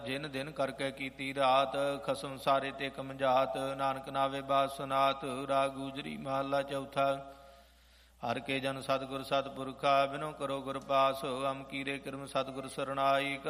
ਜਿਨ ਦਿਨ ਕਰਕੇ ਕੀਤੀ ਰਾਤ, ਖਸਮ ਸਾਰੇ ਤੇ ਕਮਜਾਤ। ਨਾਨਕ ਨਾਵੇ ਬਾਤ ਸੁਨਾਤ, ਰਾਗ ਗੂਜਰੀ ਮਹੱਲਾ ਚੌਥਾ। ਹਰ ਕੇ ਜਨ ਸਤਿਗੁਰ ਸਤਿਪੁਰਖਾ, ਬਿਨੋ ਕਰੋ ਗੁਰ ਪਾਸ। ਹਮ ਕੀਰੇ ਕਿਰਮ ਸਤਿਗੁਰ ਸਰਣਾਈ।